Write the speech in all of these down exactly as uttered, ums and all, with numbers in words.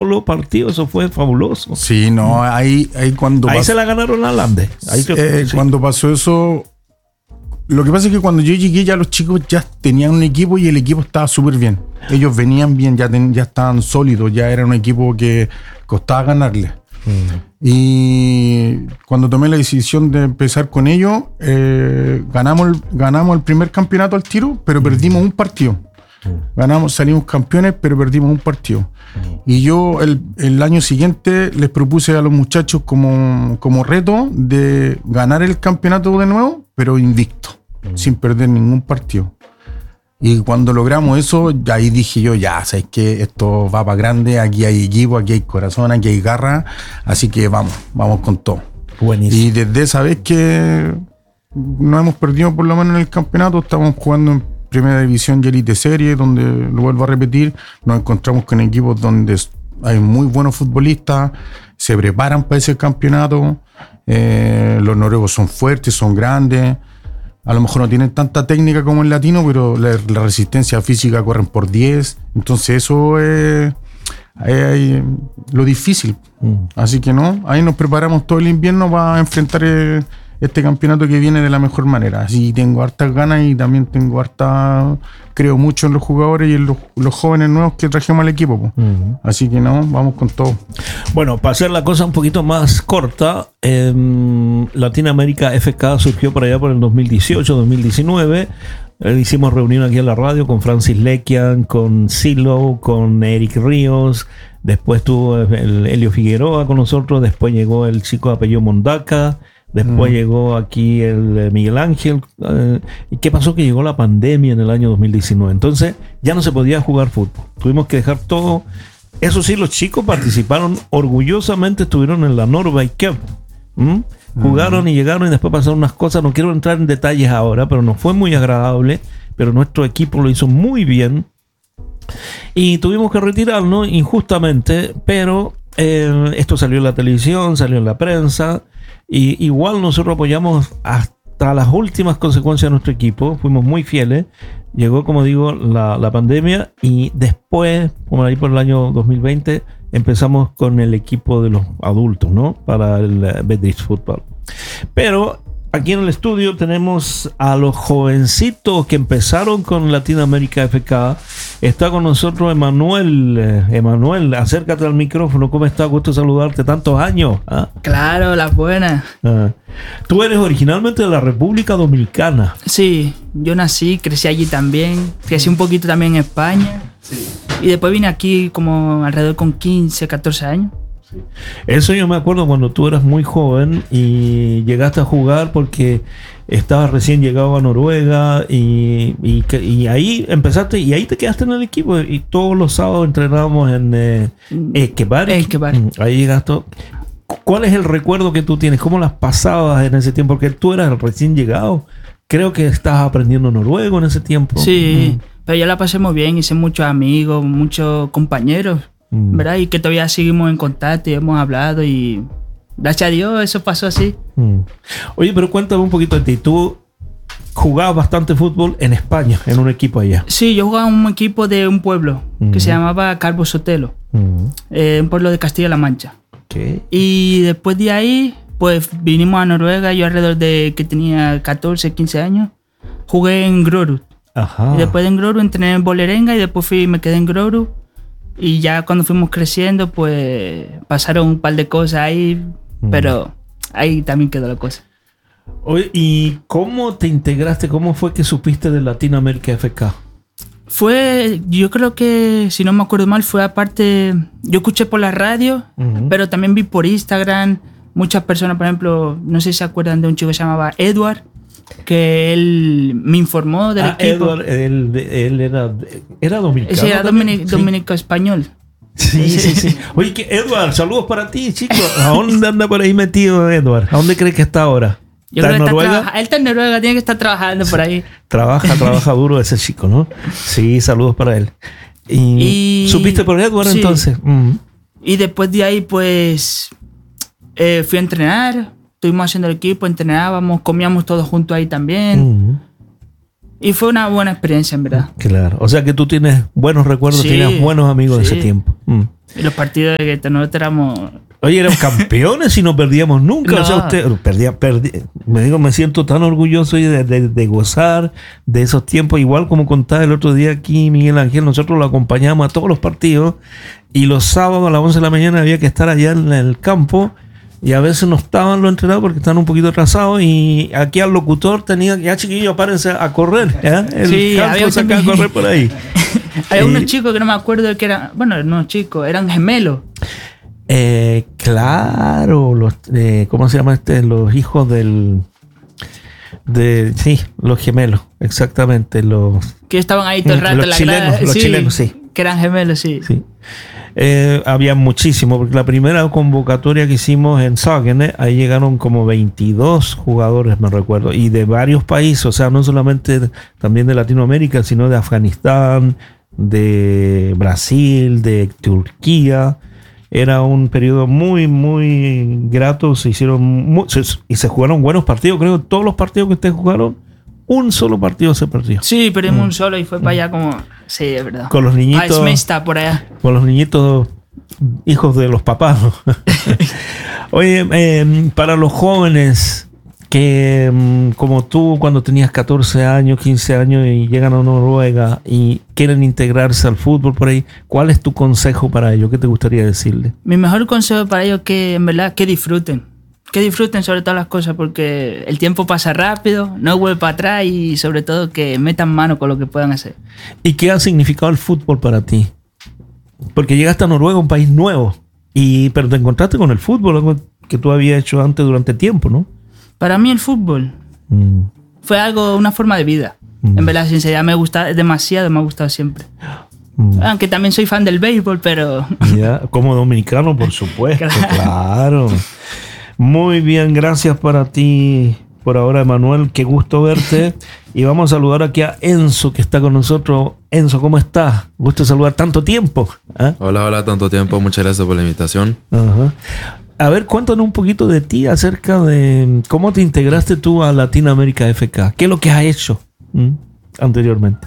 solo partido, eso fue fabuloso. Sí, no, ahí, ahí cuando Ahí pas- se la ganaron a Lande. Ahí que, eh, sí. Cuando pasó eso, lo que pasa es que cuando yo llegué ya los chicos ya tenían un equipo y el equipo estaba súper bien. Ellos venían bien, ya, ten, ya estaban sólidos, ya era un equipo que costaba ganarle. Mm. Y cuando tomé la decisión de empezar con ellos, eh, ganamos, el, ganamos el primer campeonato al tiro, pero perdimos un partido. Ganamos, salimos campeones, pero perdimos un partido. Y yo el, el año siguiente les propuse a los muchachos como, como reto de ganar el campeonato de nuevo, pero invicto, mm. sin perder ningún partido. Y cuando logramos eso, ahí dije yo, ya, sabes que esto va para grande, aquí hay equipo, aquí hay corazón, aquí hay garra, así que vamos, vamos con todo. Buenísimo. Y desde esa vez que no hemos perdido por lo menos en el campeonato, estamos jugando en Primera División y Elite Serie, donde, lo vuelvo a repetir, nos encontramos con equipos donde hay muy buenos futbolistas, se preparan para ese campeonato, eh, los noruegos son fuertes, son grandes, a lo mejor no tienen tanta técnica como el latino, pero la, la resistencia física corren por diez, entonces eso es, es, es lo difícil. Mm. Así que no, ahí nos preparamos todo el invierno para enfrentar el, este campeonato que viene de la mejor manera. Así tengo hartas ganas y también tengo harta, creo mucho en los jugadores y en los, los jóvenes nuevos que trajimos al equipo. Uh-huh. Así que no, vamos con todo. Bueno, para hacer la cosa un poquito más corta, eh, Latinoamérica F K surgió por allá por el dos mil dieciocho, dos mil diecinueve. Eh, hicimos reunión aquí en la radio con Francis Lequian, con Silo, con Eric Ríos. Después tuvo el Helio Figueroa con nosotros. Después llegó el chico de apellido Mondaca. Después mm. llegó aquí el Miguel Ángel. Eh, ¿Y qué pasó? Que llegó la pandemia en el año dos mil diecinueve. Entonces ya no se podía jugar fútbol. Tuvimos que dejar todo. Eso sí, los chicos participaron orgullosamente, estuvieron en la Norway Cup. ¿Mm? Jugaron mm. y llegaron y después pasaron unas cosas. No quiero entrar en detalles ahora, pero nos fue muy agradable. Pero nuestro equipo lo hizo muy bien. Y tuvimos que retirarnos injustamente, pero eh, esto salió en la televisión, salió en la prensa. Y igual nosotros apoyamos hasta las últimas consecuencias de nuestro equipo, fuimos muy fieles. Llegó, como digo, la, la pandemia y después, como ahí por el año dos mil veinte, empezamos con el equipo de los adultos, ¿no? Para el uh, Bedrich Fútbol. Pero aquí en el estudio tenemos a los jovencitos que empezaron con Latinoamérica F K. Está con nosotros Emanuel. Eh, Emanuel, acércate al micrófono. ¿Cómo está? Gusto saludarte. Tantos años. ¿Ah? Claro, las buenas. Ah. Tú eres originalmente de la República Dominicana. Sí, yo nací, crecí allí también. Crecí un poquito también en España. Sí. Y después vine aquí como alrededor con quince, catorce años. Sí. Eso yo me acuerdo cuando tú eras muy joven y llegaste a jugar porque estabas recién llegado a Noruega y, y, y ahí empezaste y ahí te quedaste en el equipo y todos los sábados entrenábamos en eh, Ekebarik. Ekebarik. Ahí llegaste. ¿Cuál es el recuerdo que tú tienes? ¿Cómo las pasabas en ese tiempo? Porque tú eras recién llegado. Creo que estabas aprendiendo noruego en ese tiempo. Sí, mm. pero yo la pasé muy bien, hice muchos amigos, muchos compañeros. Mm. ¿Verdad? Y que todavía seguimos en contacto y hemos hablado y gracias a Dios eso pasó así. Mm. Oye, pero cuéntame un poquito de ti. Tú jugabas bastante fútbol en España, en un equipo allá. Sí, yo jugaba en un equipo de un pueblo mm. que se llamaba Calvo Sotelo, mm. eh, un pueblo de Castilla-La Mancha. Okay. Y después de ahí, pues vinimos a Noruega, yo alrededor de que tenía catorce, quince años, jugué en Grorud. Ajá. Y después de en Grorud entrené en Vålerenga y después fui, me quedé en Grorud. Y ya cuando fuimos creciendo, pues pasaron un par de cosas ahí, mm. pero ahí también quedó la cosa. Oye, ¿y cómo te integraste? ¿Cómo fue que supiste de Latinoamérica F K? Fue, yo creo que, si no me acuerdo mal, fue aparte, yo escuché por la radio, uh-huh. pero también vi por Instagram, muchas personas, por ejemplo, no sé si se acuerdan de un chico que se llamaba Edward, que él me informó del ah, equipo. Edward, él, él era, era dominicano. Sí, era dominic, sí. dominico español. Sí, sí, sí. Oye, que Edward, saludos para ti, chico. ¿A dónde anda por ahí metido Edward? ¿A dónde crees que está ahora? Yo ¿Está creo en que Noruega? Está tra- él está en Noruega, tiene que estar trabajando por ahí. Trabaja, trabaja duro ese chico, ¿no? Sí, saludos para él. ¿Y, y supiste por Edward sí. entonces? Mm. Y después de ahí, pues, eh, fui a entrenar. Estuvimos haciendo el equipo, entrenábamos, comíamos todos juntos ahí también. Mm. Y fue una buena experiencia, en verdad. Claro. O sea que tú tienes buenos recuerdos, Sí, tienes buenos amigos sí. de ese tiempo. Mm. Y los partidos de que nosotros éramos... Oye, éramos campeones y no perdíamos nunca. No. O sea, usted perdía, perdí, me digo, me siento tan orgulloso de, de, de gozar de esos tiempos. Igual como contaba el otro día aquí Miguel Ángel, nosotros lo acompañamos a todos los partidos y los sábados a las once de la mañana había que estar allá en el campo y a veces no estaban los entrenados porque estaban un poquito atrasados y aquí al locutor tenía, ya chiquillos, párense a correr. ¿eh? El Sí, campo había se acaba de correr por ahí. Hay Eh, unos chicos que no me acuerdo que eran... Bueno, no chicos, eran gemelos. Eh, claro, los, eh, ¿cómo se llama este? Los hijos del, de, sí, los gemelos, exactamente, los, Que estaban ahí todo el rato los en la chilenos, grada. los chilenos, sí. Que eran gemelos, sí. sí. Eh, había muchísimo, porque la primera convocatoria que hicimos en Saguenay, ahí llegaron como veintidós jugadores, me recuerdo, y de varios países, o sea, no solamente de- también de Latinoamérica, sino de Afganistán, de Brasil, de Turquía. Era un periodo muy, muy grato. Se hicieron mu- se- y se jugaron buenos partidos. Creo que todos los partidos que ustedes jugaron, un solo partido se perdió. Sí, perdimos un solo y fue para allá como... Sí, es verdad. Con los niñitos. Ah, está por allá. Con los niñitos hijos de los papás, ¿no? Oye, eh, para los jóvenes que mm, como tú cuando tenías catorce años, quince años y llegan a Noruega y quieren integrarse al fútbol por ahí, ¿cuál es tu consejo para ellos? ¿Qué te gustaría decirle? Mi mejor consejo para ellos es que, en verdad, que disfruten. Que disfruten sobre todas las cosas porque el tiempo pasa rápido, no vuelve para atrás y sobre todo que metan mano con lo que puedan hacer. ¿Y qué ha significado el fútbol para ti? Porque llegaste a Noruega, un país nuevo, y pero te encontraste con el fútbol, algo que tú habías hecho antes durante tiempo, ¿no? Para mí el fútbol Mm. fue algo, una forma de vida. Mm. En verdad, sinceridad, me gusta demasiado, me ha gustado siempre. Mm. Aunque también soy fan del béisbol, pero... Ya, como dominicano, por supuesto, Claro. claro. Muy bien, gracias para ti por ahora, Emanuel. Qué gusto verte. Y vamos a saludar aquí a Enzo, que está con nosotros. Enzo, ¿cómo estás? Gusto saludar tanto tiempo. ¿Ah? Hola, hola, tanto tiempo. Muchas gracias por la invitación. Ajá. A ver, cuéntanos un poquito de ti acerca de cómo te integraste tú a Latinoamérica F K. ¿Qué es lo que has hecho ¿Mm? anteriormente?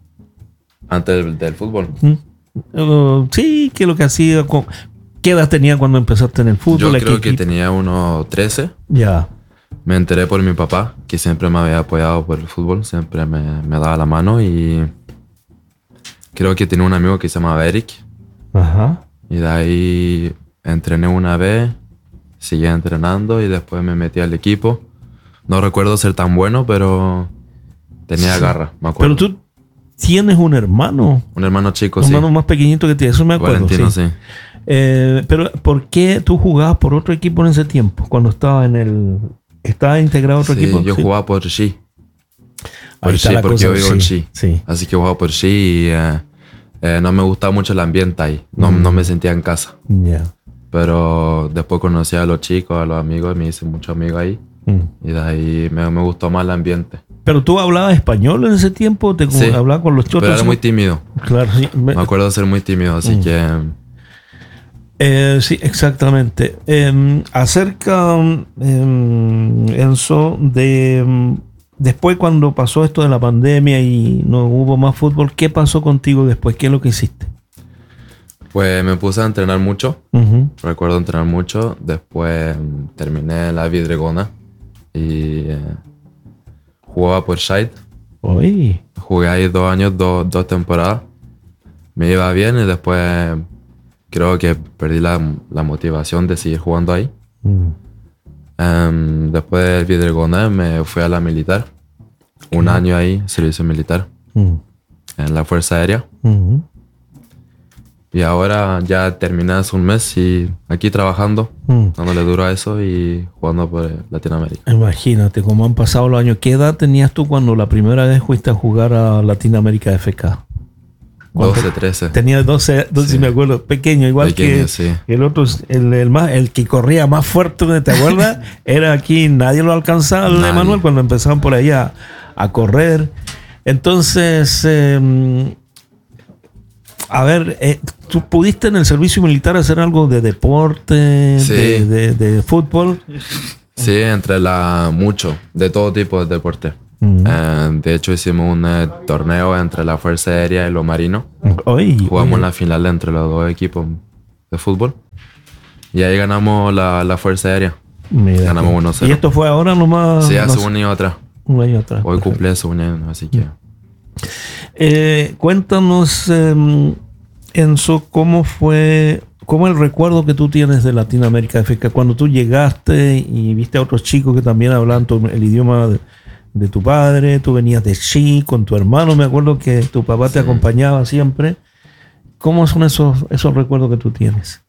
Antes del, del fútbol. ¿Mm? Uh, sí, ¿qué es lo que hacías? Con- ¿Qué edad tenías cuando empezaste en el fútbol? Yo ¿A qué creo que equipo? tenía unos trece. Ya. Me enteré por mi papá, que siempre me había apoyado por el fútbol. Siempre me, me daba la mano y creo que tenía un amigo que se llamaba Eric. Ajá. Y de ahí entrené una vez, seguí entrenando y después me metí al equipo. No recuerdo ser tan bueno, pero tenía garra, me acuerdo. Pero tú tienes un hermano, Un hermano chico, un sí. hermano más pequeñito que ti, eso me acuerdo. Valentino, sí. sí. Eh, pero ¿por qué tú jugabas por otro equipo en ese tiempo? Cuando estabas en el... ¿Estaba integrado a otro Sí, equipo? yo Sí. jugaba por Xi. Por Ahí está Xi, la porque cosa, yo vivo en sí, Xi. sí. Así que jugaba por Xi y eh, eh, no me gustaba mucho el ambiente ahí. No, Mm. no me sentía en casa. Ya. Pero después conocí a los chicos, a los amigos, me hice muchos amigos ahí. Mm. Y de ahí me, me gustó más el ambiente. ¿Pero tú hablabas español en ese tiempo? ¿Te Sí. hablabas con los chotos? Pero era muy tímido. Claro, sí. Me- Me acuerdo de ser muy tímido, así Mm. que... Eh, sí, exactamente. Eh, acerca, eh, Enzo, de mm, después cuando pasó esto de la pandemia y no hubo más fútbol, ¿qué pasó contigo después? ¿Qué es lo que hiciste? Pues me puse a entrenar mucho. Ujú. Recuerdo entrenar mucho. Después mm, terminé en la Vidregona. Y eh, jugaba por Scheid. Oye, Jugué ahí dos años, dos, dos temporadas. Me iba bien y después creo que perdí la, la motivación de seguir jugando ahí. mm, Em, después del Vidregona me fui a la militar. Un año ahí, servicio militar, mm, en la Fuerza Aérea. ujú. Y ahora ya terminé hace un mes y aquí trabajando, Mm. dándole duro a eso y jugando por Latinoamérica. Imagínate cómo han pasado los años. ¿Qué edad tenías tú cuando la primera vez fuiste a jugar a Latinoamérica F K? ¿Cuánto? doce, trece. Tenía doce, doce Sí. me acuerdo, pequeño, igual Pequeño, que sí. el otro, el, el, más, el que corría más fuerte, ¿te acuerdas? Era aquí, nadie lo alcanzaba, el Nadie. Emanuel, cuando empezaban por ahí a, a correr. Entonces, eh, a ver, eh, ¿tú pudiste en el servicio militar hacer algo de deporte, Sí. de, de, de fútbol? Sí, entre la mucho, de todo tipo de deporte. Uh-huh. Eh, de hecho, hicimos un eh, torneo entre la Fuerza Aérea y los Marinos. Oye, Jugamos oye. la final entre los dos equipos de fútbol. Y ahí ganamos la, la Fuerza Aérea. Mira, ganamos uno cero. ¿Y esto fue ahora nomás? Sí, hace no, un año atrás. Un año atrás. Hoy Perfecto. cumple su un año, así que... Eh, cuéntanos, eh, Enzo, cómo fue, cómo el recuerdo que tú tienes de Latinoamérica F K, cuando tú llegaste y viste a otros chicos que también hablaban tu- el idioma de, de tu padre, tú venías de Chile con tu hermano, me acuerdo que tu papá te Sí. acompañaba siempre. ¿Cómo son esos, esos recuerdos que tú tienes?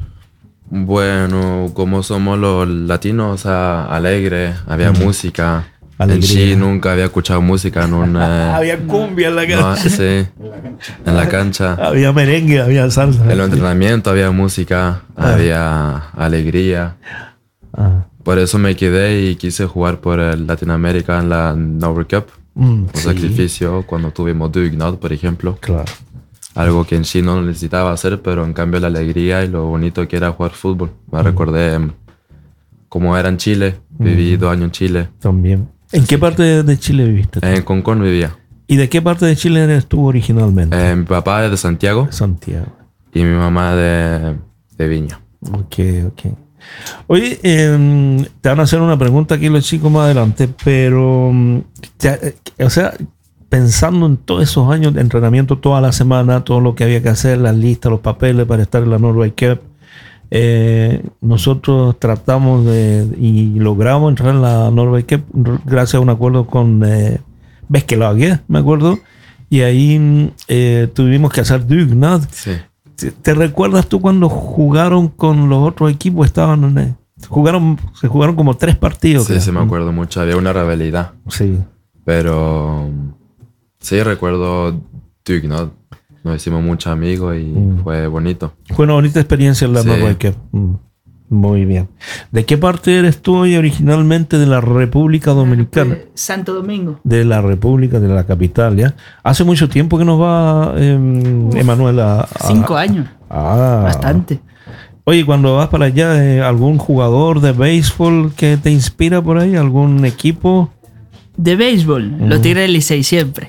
Bueno, como somos los latinos, o sea, alegre, había Mm. música. Alegría. En Chile nunca había escuchado música en un... eh, Había cumbia en la no, cancha, sí, en la cancha. había merengue, había salsa. En el entrenamiento había música, Ah. había alegría. Ah, Por eso me quedé y quise jugar por el Latinoamérica en la Nova Cup. mm, Un sí, sacrificio cuando tuvimos Dugnad, por ejemplo. claro. Algo que en Chile no necesitaba hacer, pero en cambio la alegría y lo bonito que era jugar fútbol. Me recordé em, cómo era en Chile. Viví dos años en Chile. También. ¿En qué parte de- de Chile viviste tú? En Concón vivía. ¿Y de qué parte de Chile eres tú originalmente? Eh, mi papá es de Santiago Santiago. y mi mamá de, de Viña. Ok, ok. Oye, eh, te van a hacer una pregunta aquí los chicos más adelante, pero, mm, ya, eh, o sea, pensando en todos esos años de entrenamiento toda la semana, todo lo que había que hacer, las listas, los papeles para estar en la Norway Cup, eh, nosotros tratamos de y logramos entrar en la Norway Cup r- gracias a un acuerdo con eh, Beskelaget, me acuerdo, y ahí mm, eh, tuvimos que hacer Dugnad. Sí. ¿Te, te recuerdas tú cuando jugaron con los otros equipos? Estaban en el- jugaron, se jugaron como tres partidos. Sí, creo. sí, me acuerdo mucho. Había una rivalidad. Sí. Pero sí, recuerdo Dugnad. Nos hicimos muchos amigos y Mm. fue bonito. Fue una bonita experiencia en la Sí. Norway Cup. Mm, muy bien. ¿De qué parte eres tú hoy originalmente? De la República Dominicana. Eh, Santo Domingo. De la República, de la capital, ¿ya? Hace mucho tiempo que nos va eh, Emanuel a, a- Cinco años. Ah. Bastante. Oye, cuando vas para allá, eh, ¿algún jugador de béisbol que te inspira por ahí? ¿Algún equipo? De béisbol, los Tigres del Licey siempre.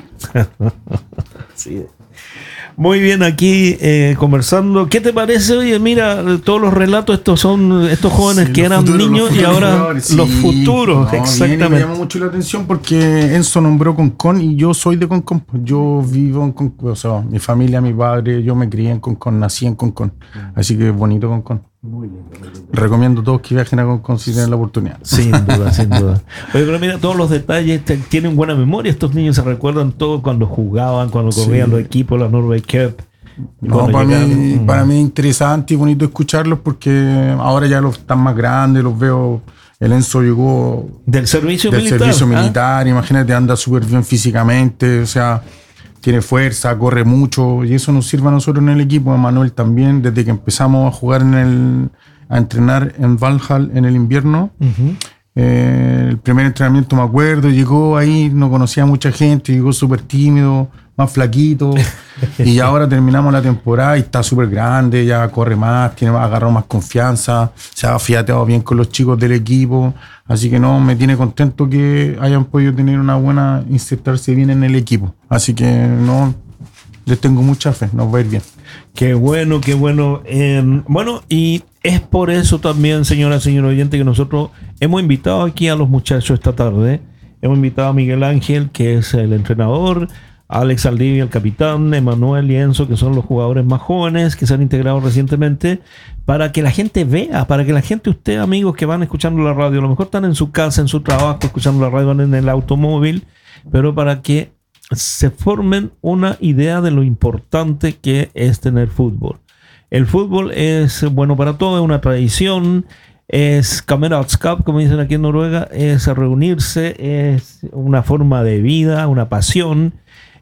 Sí. Muy bien, aquí eh, conversando. ¿Qué te parece? Oye, mira, todos los relatos, estos son estos jóvenes Sí, que los eran futuros, niños los y futuros ahora jugadores, los sí. futuros, No, bien, y exactamente. me llama mucho la atención porque Enzo nombró Concón y yo soy de Concón. Yo vivo en Concón, o sea, mi familia, mi padre, yo me crié en Concón, nací en Concón. Así que es bonito Concón. Muy lindo. Recomiendo a todos que viajen a Concón si tienen la oportunidad. Sin duda, sin duda. Oye, pero mira, todos los detalles, te- tienen buena memoria. Estos niños se recuerdan todo cuando jugaban, cuando corrían Sí. los equipos, la Norway Cup. No, Cuando para llegaron, mí, mm. para mí es interesante y bonito escucharlos porque ahora ya los están más grandes, los veo. El Enzo llegó Del servicio del militar. servicio ¿ah? militar, imagínate, anda súper bien físicamente, o sea, tiene fuerza, corre mucho y eso nos sirve a nosotros en el equipo. A Manuel también, desde que empezamos a jugar en el, a entrenar en Valhall en el invierno. Ujú. Eh, el primer entrenamiento me acuerdo, llegó ahí, no conocía a mucha gente, llegó súper tímido, más flaquito, y ahora terminamos la temporada y está súper grande, ya corre más, tiene más, agarrado más confianza, se ha afiatado bien con los chicos del equipo, así que no, me tiene contento que hayan podido tener una buena, insertarse bien en el equipo, así que no, les tengo mucha fe, nos va a ir bien. Qué bueno, qué bueno. Eh, bueno, y es por eso también, señora, señor oyente, que nosotros hemos invitado aquí a los muchachos esta tarde. Hemos invitado a Miguel Ángel, que es el entrenador, a Alex Aldivia, el capitán, Emanuel y Enzo, que son los jugadores más jóvenes que se han integrado recientemente, para que la gente vea, para que la gente, usted, amigos que van escuchando la radio, a lo mejor están en su casa, en su trabajo, escuchando la radio, van en el automóvil, pero para que se formen una idea de lo importante que es tener fútbol. El fútbol es bueno para todo, es una tradición, es Kameratsskap, como dicen aquí en Noruega, es reunirse, es una forma de vida, una pasión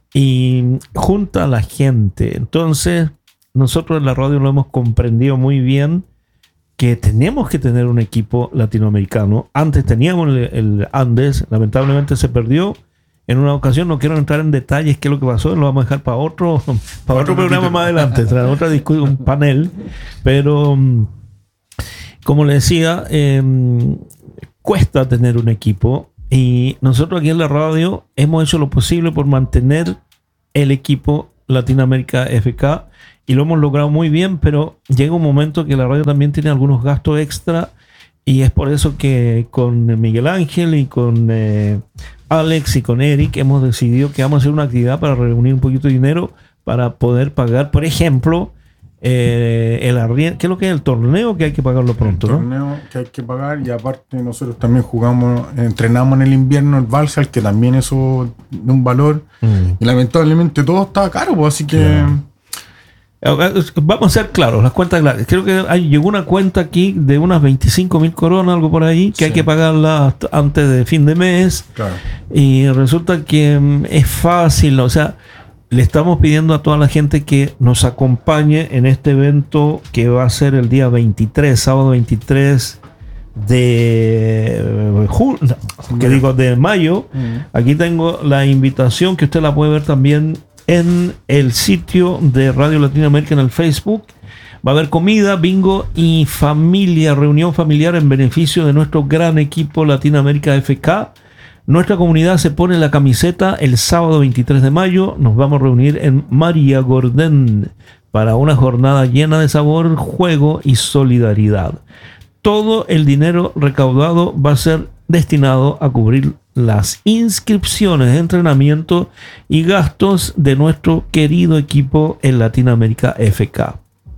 y junta a la gente. Entonces, nosotros en la radio lo hemos comprendido muy bien que tenemos que tener un equipo latinoamericano. Antes teníamos el, el Andes, lamentablemente se perdió. En una ocasión, no quiero entrar en detalles qué es lo que pasó, lo vamos a dejar para otro, para otro programa más adelante, para otra discusión, un panel. Pero, como le decía, eh, cuesta tener un equipo Y nosotros aquí en la radio hemos hecho lo posible por mantener el equipo Latinoamérica F K y lo hemos logrado muy bien, pero llega un momento que la radio también tiene algunos gastos extra y es por eso que con Miguel Ángel y con eh, Alex y con Eric hemos decidido que vamos a hacer una actividad para reunir un poquito de dinero para poder pagar, por ejemplo, Eh, el arriendo, ¿qué es lo que es el torneo? Que hay que pagarlo pronto, el ¿no? torneo que hay que pagar, y aparte nosotros también jugamos, entrenamos en el invierno el Balsal, que también eso de un valor, mm. y lamentablemente todo está caro, pues, así que claro. Vamos a ser claros, las cuentas claras. Creo que hay, llegó una cuenta aquí de unas veinticinco mil coronas, algo por ahí, que sí. hay que pagarla antes de fin de mes. Claro. Y resulta que um, es fácil, o sea, le estamos pidiendo a toda la gente que nos acompañe en este evento que va a ser el día veintitrés, sábado veintitrés de julio, que digo de mayo. Uh-huh. Aquí tengo la invitación que usted la puede ver también en el sitio de Radio Latinoamérica en el Facebook. Va a haber comida, bingo y familia, reunión familiar en beneficio de nuestro gran equipo Latinoamérica F K. Nuestra comunidad se pone la camiseta el sábado veintitrés de mayo. Nos vamos a reunir en María Gordén para una jornada llena de sabor, juego y solidaridad. Todo el dinero recaudado va a ser destinado a cubrir las inscripciones de entrenamiento y gastos de nuestro querido equipo en Latinoamérica F K.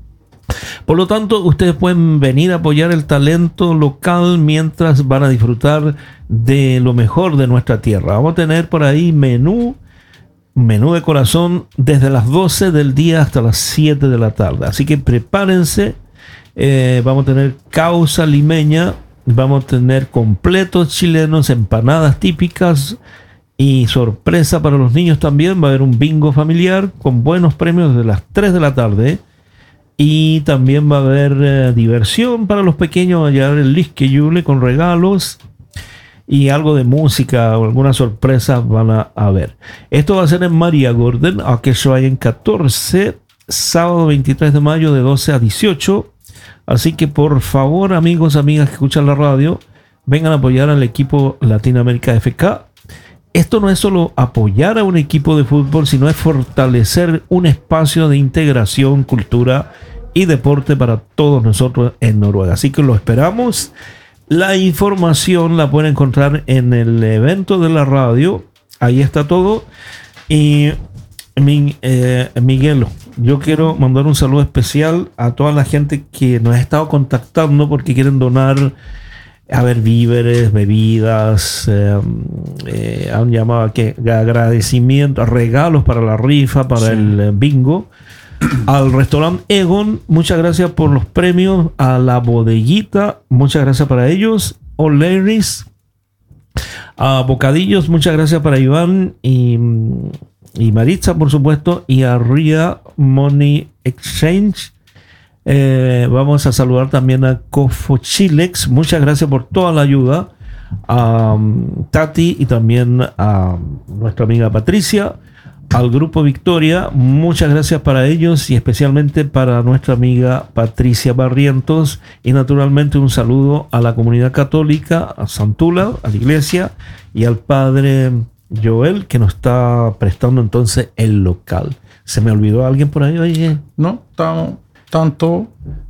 Por lo tanto, ustedes pueden venir a apoyar el talento local mientras van a disfrutar de lo mejor de nuestra tierra. Vamos a tener por ahí menú, menú de corazón desde las doce del día hasta las siete de la tarde. Así que prepárense. Eh, vamos a tener causa limeña, vamos a tener completos chilenos, empanadas típicas y sorpresa para los niños también. Va a haber un bingo familiar con buenos premios desde las tres de la tarde. Y también va a haber eh, diversión para los pequeños, allá el Lisque Yule con regalos y algo de música o alguna sorpresa van a haber. Esto va a ser en María Gordon, a que se vayan catorce, sábado veintitrés de mayo de doce a dieciocho. Así que por favor, amigos, amigas que escuchan la radio, vengan a apoyar al equipo Latinoamérica F K. Esto no es solo apoyar a un equipo de fútbol, sino es fortalecer un espacio de integración, cultura y deporte para todos nosotros en Noruega. Así que lo esperamos. La información la pueden encontrar en el evento de la radio. Ahí está todo. Y eh, Miguel, yo quiero mandar un saludo especial a toda la gente que nos ha estado contactando porque quieren donar, a ver, víveres, bebidas, eh, eh, han llamado a que agradecimiento, regalos para la rifa, para sí. el eh, bingo. Al restaurante Egon, muchas gracias por los premios. A la bodeguita, muchas gracias para ellos. O'Leary's, a Bocadillos, muchas gracias para Iván y, y Maritza, por supuesto. Y a Ria Money Exchange. Eh, vamos a saludar también a Cofo Chilex, muchas gracias por toda la ayuda. A um, Tati y también a nuestra amiga Patricia. Al grupo Victoria, muchas gracias para ellos y especialmente para nuestra amiga Patricia Barrientos. Y naturalmente un saludo a la comunidad católica, a Santula, a la iglesia y al padre Joel, que nos está prestando entonces el local. ¿Se me olvidó alguien por ahí? Oye, no, estamos tanto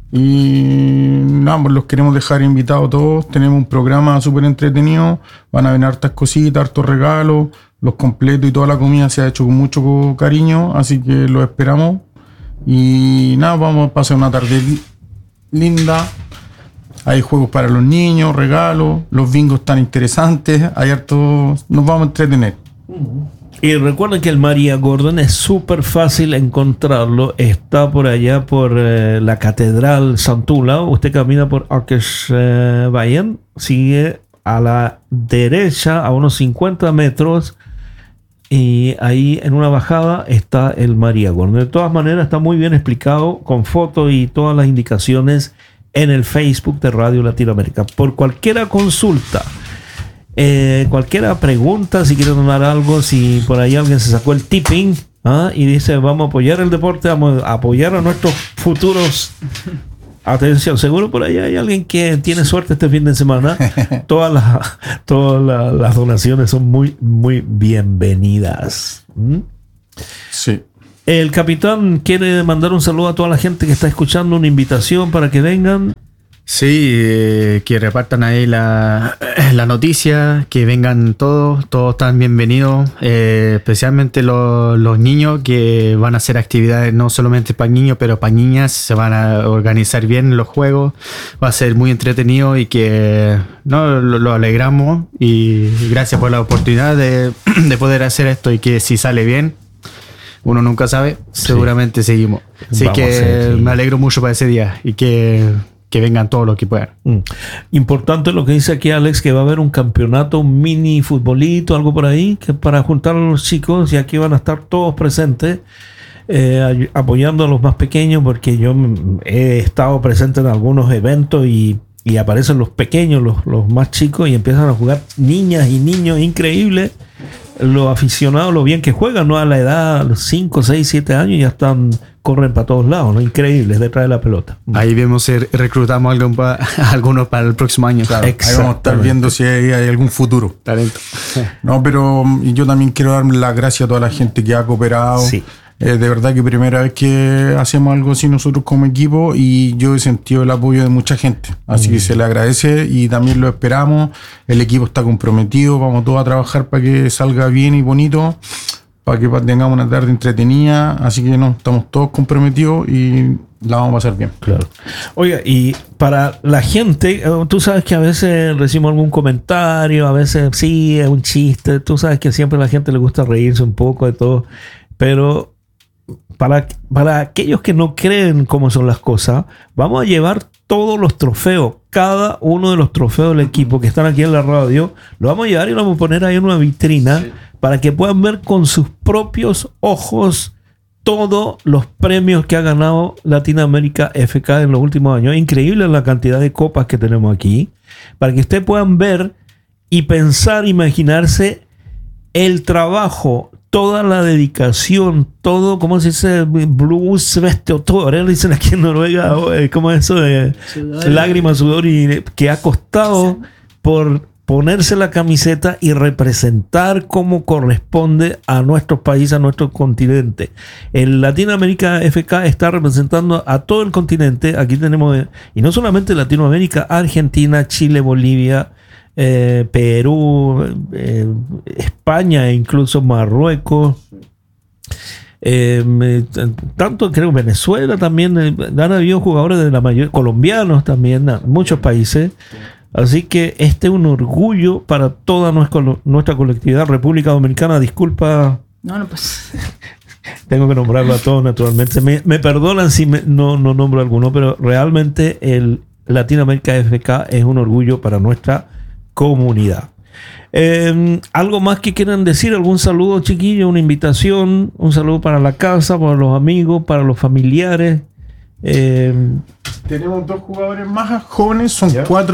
y nada, pues los queremos dejar invitados todos. Tenemos un programa súper entretenido, van a venir hartas cositas, hartos regalos, los completos y toda la comida se ha hecho con mucho cariño, así que los esperamos y nada, vamos a pasar una tarde linda. Hay juegos para los niños, regalos, los bingos están interesantes, hay hartos, nos vamos a entretener. Y recuerden que el María Gordon es súper fácil encontrarlo. Está por allá por eh, la Catedral Santula. Usted camina por Akersveien, sigue a la derecha a unos cincuenta metros y ahí en una bajada está el María Gordon. De todas maneras está muy bien explicado con fotos y todas las indicaciones en el Facebook de Radio Latinoamérica. Por cualquier consulta, Eh, cualquiera pregunta, si quiere donar algo, si por ahí alguien se sacó el tipping ¿ah? y dice vamos a apoyar el deporte, vamos a apoyar a nuestros futuros Atención, seguro por ahí hay alguien que tiene suerte este fin de semana. Todas las, todas las, las donaciones son muy, muy bienvenidas. ¿Mm? Sí. El capitán quiere mandar un saludo a toda la gente que está escuchando, una invitación para que vengan. Sí, eh, que repartan ahí la, la noticia, que vengan todos, todos están bienvenidos, eh, especialmente los, los niños que van a hacer actividades no solamente para niños, pero para niñas, se van a organizar bien los juegos, va a ser muy entretenido y que no lo, lo alegramos y gracias por la oportunidad de, de poder hacer esto y que si sale bien, uno nunca sabe, seguramente sí. Seguimos. Así Vamos que ser, sí. Me alegro mucho para ese día y que... que vengan todos los que puedan. Mm. Importante lo que dice aquí Alex, que va a haber un campeonato, un mini futbolito, algo por ahí, que para juntar a los chicos, y aquí van a estar todos presentes, eh, apoyando a los más pequeños, porque yo he estado presente en algunos eventos y, y aparecen los pequeños, los, los más chicos, y empiezan a jugar niñas y niños, increíble. Los aficionados, lo bien que juegan, ¿no? A la edad, los cinco, seis, siete años, ya están, corren para todos lados, ¿no? Increíbles detrás de la pelota. Ahí vemos si reclutamos algún pa, algunos para el próximo año. Claro, ahí vamos a estar viendo si hay, hay algún futuro. Talento. No, pero yo también quiero dar las gracias a toda la gente que ha cooperado. Sí. Eh, de verdad que primera vez que hacemos algo así nosotros como equipo y yo he sentido el apoyo de mucha gente. Así mm. que se le agradece y también lo esperamos. El equipo está comprometido, vamos todos a trabajar para que salga bien y bonito, para que tengamos una tarde entretenida. Así que no, estamos todos comprometidos y la vamos a pasar bien. Claro. Oiga, y para la gente, tú sabes que a veces recibimos algún comentario, a veces sí, es un chiste. Tú sabes que siempre a la gente le gusta reírse un poco de todo, pero... Para, para aquellos que no creen cómo son las cosas, vamos a llevar todos los trofeos, cada uno de los trofeos del equipo que están aquí en la radio, lo vamos a llevar y lo vamos a poner ahí en una vitrina, sí, para que puedan ver con sus propios ojos todos los premios que ha ganado Latinoamérica F K en los últimos años. Es increíble la cantidad de copas que tenemos aquí, para que ustedes puedan ver y pensar, imaginarse el trabajo, toda la dedicación, todo, ¿cómo se dice? Blues, vestotores, dicen aquí en Noruega, ¿cómo es eso? De sudor. Lágrimas, sudor, y que ha costado por ponerse la camiseta y representar como corresponde a nuestros países, a nuestro continente. El Latinoamérica F K está representando a todo el continente. Aquí tenemos, y no solamente Latinoamérica, Argentina, Chile, Bolivia, Eh, Perú, eh, España e incluso Marruecos, eh, tanto creo Venezuela también, eh, han habido jugadores de la mayoría, colombianos también, muchos países. Así que este es un orgullo para toda nuestra, nuestra colectividad. República Dominicana, disculpa, no, no pues tengo que nombrarlo a todos naturalmente, me, me perdonan si me, no, no nombro alguno, pero realmente el Latinoamérica F K es un orgullo para nuestra comunidad. Eh, ¿Algo más que quieran decir? ¿Algún saludo, chiquillo? ¿Una invitación? ¿Un saludo para la casa, para los amigos, para los familiares? Eh, Tenemos dos jugadores más jóvenes, son ¿ya? cuatro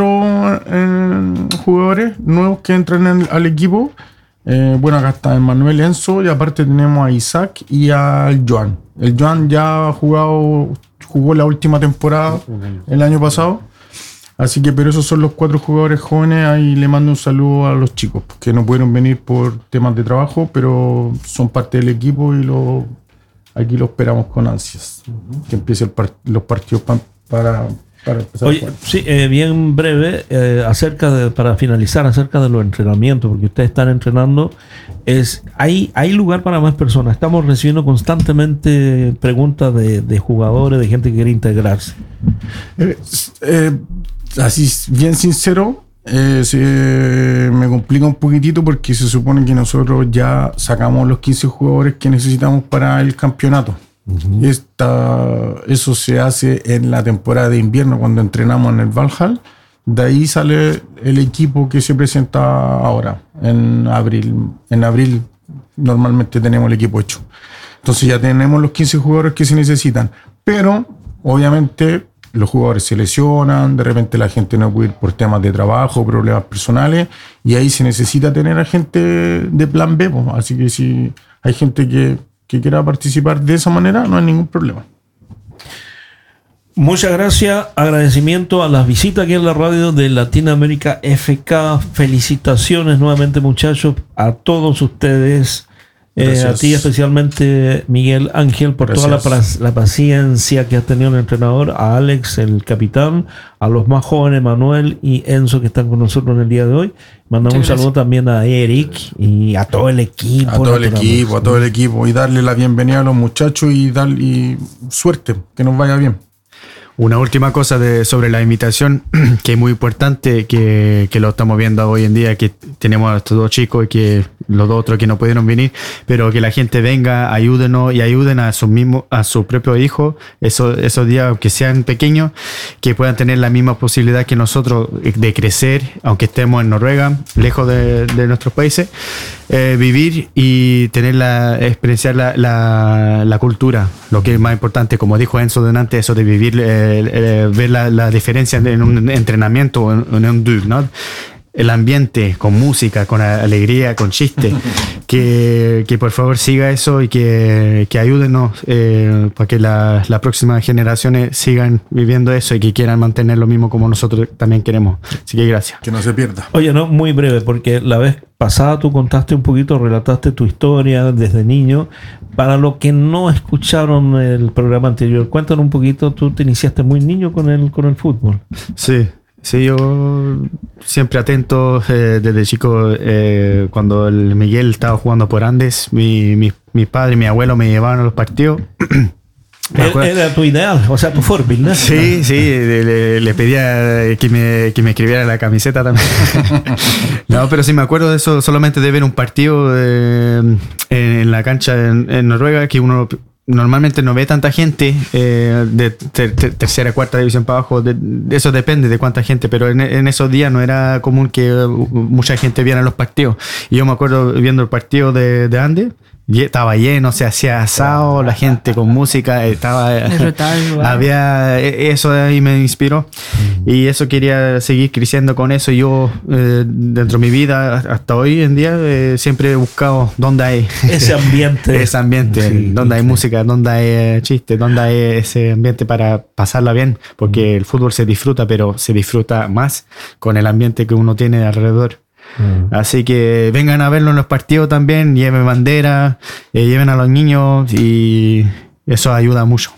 eh, jugadores nuevos que entran en, al equipo. Eh, bueno, acá está Manuel Enzo y aparte tenemos a Isaac y al Joan. El Joan ya ha jugado, jugó la última temporada el año pasado. Así que, pero esos son los cuatro jugadores jóvenes. Ahí le mando un saludo a los chicos que no pudieron venir por temas de trabajo, pero son parte del equipo y lo, aquí lo esperamos con ansias. Uh-huh. Que empiece el part, los partidos pa, para, para empezar. Oye, sí, eh, bien breve, eh, acerca de, para finalizar, acerca de los entrenamientos, porque ustedes están entrenando, es, hay, hay lugar para más personas. Estamos recibiendo constantemente preguntas de, de jugadores, de gente que quiere integrarse. Eh, eh, Así, bien sincero, eh, se, me complica un poquitito porque se supone que nosotros ya sacamos los quince jugadores que necesitamos para el campeonato. Uh-huh. Esta, eso se hace en la temporada de invierno cuando entrenamos en el Valhall. De ahí sale el equipo que se presenta ahora, en abril. En abril normalmente tenemos el equipo hecho. Entonces ya tenemos los quince jugadores que se necesitan. Pero, obviamente, los jugadores se lesionan, de repente la gente no puede ir por temas de trabajo, problemas personales, y ahí se necesita tener a gente de plan B. Pues. Así que si hay gente que, que quiera participar de esa manera, no hay ningún problema. Muchas gracias, agradecimiento a las visitas aquí en la radio de Latinoamérica F K. Felicitaciones nuevamente, muchachos, a todos ustedes. Eh, a ti especialmente, Miguel Ángel, por Gracias. toda la, la paciencia que has tenido el entrenador, a Alex, el capitán, a los más jóvenes, Manuel y Enzo, que están con nosotros en el día de hoy. Mandamos un saludo también a Eric y a todo el equipo. A todo el equipo, a todo el equipo. Y darle la bienvenida a los muchachos y darle y suerte, que nos vaya bien. Una última cosa de, sobre la invitación, que es muy importante, que, que lo estamos viendo hoy en día, que tenemos a estos dos chicos y que los dos otros que no pudieron venir, pero que la gente venga, ayúdenos y ayuden a su mismo, a su propio hijo, esos, esos días, aunque sean pequeños, que puedan tener la misma posibilidad que nosotros de crecer, aunque estemos en Noruega, lejos de, de nuestros países, eh, vivir y tener la, experienciar la, la, la cultura, lo que es más importante, como dijo Enzo delante, eso de vivir, eh, eh, ver la, la diferencia en un entrenamiento o en, en un dugnad. El ambiente, con música, con alegría, con chiste, que, que por favor siga eso y que, que ayúdenos eh, para que la, las próximas generaciones sigan viviendo eso y que quieran mantener lo mismo como nosotros también queremos. Así que gracias. Que no se pierda. Oye, no, muy breve, porque la vez pasada tú contaste un poquito, relataste tu historia desde niño. Para los que no escucharon el programa anterior, cuéntanos un poquito, tú te iniciaste muy niño con el, con el fútbol. Sí. Sí, yo siempre atento eh, desde chico, eh, cuando el Miguel estaba jugando por Andes, mi, mi, mi padre y mi abuelo me llevaban a los partidos. Era tu ideal, o sea, tu forbil, ¿no? Sí, sí, le, le pedía que me, que me escribiera la camiseta también. No, pero sí me acuerdo de eso, solamente de ver un partido eh, en la cancha en, en Noruega, que uno normalmente no ve tanta gente eh, de ter, ter, tercera, cuarta división para abajo. De, de eso depende de cuánta gente, pero en, en esos días no era común que mucha gente viera los partidos. Y yo me acuerdo viendo el partido de, de Andes, estaba lleno, se hacía asado, la gente con música, estaba había eso ahí me inspiró y eso quería seguir creciendo con eso. Yo eh, dentro de mi vida hasta hoy en día eh, siempre he buscado dónde hay ese ambiente, ese ambiente, sí, donde hay sí. música, donde hay eh, chistes, donde hay ese ambiente para pasarla bien, porque el fútbol se disfruta, pero se disfruta más con el ambiente que uno tiene alrededor. Mm. Así que vengan a verlo en los partidos también, lleven bandera, eh, lleven a los niños y eso ayuda mucho.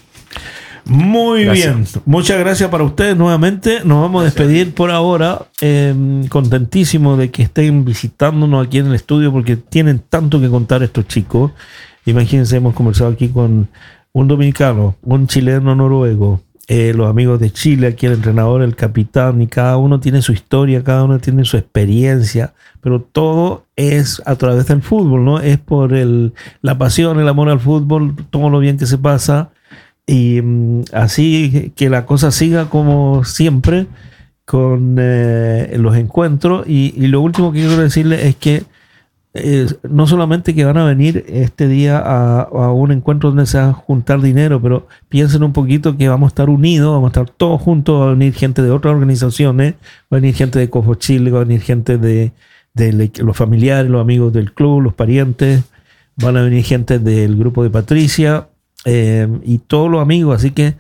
Muy gracias. Bien, muchas gracias para ustedes nuevamente. Nos vamos a despedir por ahora, eh, contentísimo de que estén visitándonos aquí en el estudio porque tienen tanto que contar estos chicos. Imagínense, hemos conversado aquí con un dominicano, un chileno noruego, Eh, los amigos de Chile, aquí el entrenador, el capitán, y cada uno tiene su historia, cada uno tiene su experiencia, pero todo es a través del fútbol, ¿no? Es por el, la pasión, el amor al fútbol, todo lo bien que se pasa, y um, así que la cosa siga como siempre, con eh, los encuentros, y, y lo último que quiero decirles es que Eh, no solamente que van a venir este día a, a un encuentro donde se va a juntar dinero, pero piensen un poquito que vamos a estar unidos, vamos a estar todos juntos, va a venir gente de otras organizaciones, va a venir gente de Cofo Chile, va a venir gente de, de los familiares, los amigos del club, los parientes, van a venir gente del grupo de Patricia eh, y todos los amigos, así que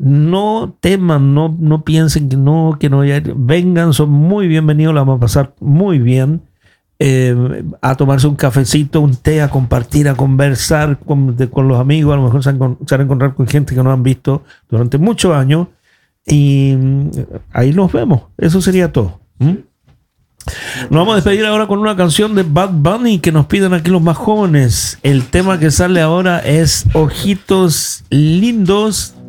no teman, no, no piensen que no, que no haya, vengan, son muy bienvenidos, la vamos a pasar muy bien. Eh, a tomarse un cafecito, un té, a compartir, a conversar con, de, con los amigos. A lo mejor se, han, se van a encontrar con gente que no han visto durante muchos años y ahí nos vemos. Eso sería todo. ¿Mm? Nos vamos a despedir ahora con una canción de Bad Bunny que nos piden aquí los más jóvenes. El tema que sale ahora es Ojitos Lindos